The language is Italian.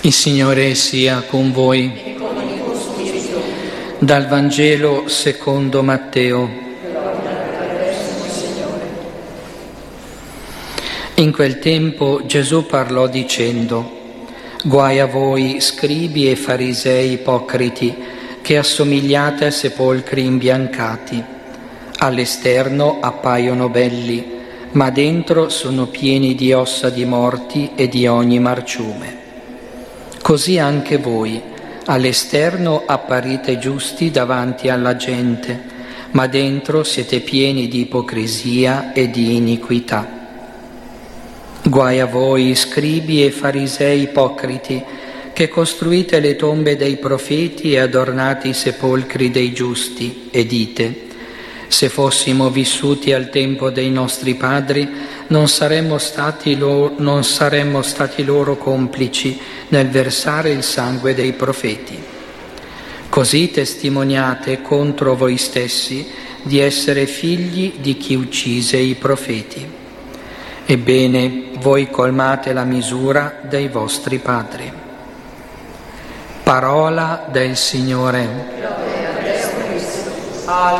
Il Signore sia con voi. Dal Vangelo secondo Matteo. In quel tempo Gesù parlò dicendo: «Guai a voi, scribi e farisei ipocriti, che assomigliate a sepolcri imbiancati. All'esterno appaiono belli, ma dentro sono pieni di ossa di morti e di ogni marciume. Così anche voi, all'esterno apparite giusti davanti alla gente, ma dentro siete pieni di ipocrisia e di iniquità. Guai a voi, scribi e farisei ipocriti, che costruite le tombe dei profeti e adornate i sepolcri dei giusti, e dite: se fossimo vissuti al tempo dei nostri padri, non saremmo stati loro complici nel versare il sangue dei profeti. Così testimoniate contro voi stessi di essere figli di chi uccise i profeti. Ebbene, voi colmate la misura dei vostri padri». Parola del Signore.